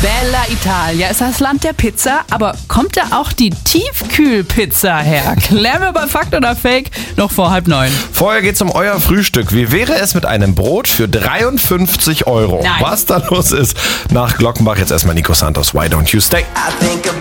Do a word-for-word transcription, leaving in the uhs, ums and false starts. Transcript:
Bella Italia ist das Land der Pizza, aber kommt da auch die Tiefkühlpizza her? Klären wir bei Fakt oder Fake noch vor halb neun. Vorher geht's um euer Frühstück. Wie wäre es mit einem Brot für dreiundfünfzig Euro? Nein. Was da los ist nach Glockenbach. Jetzt erstmal Nico Santos. Why don't you stay?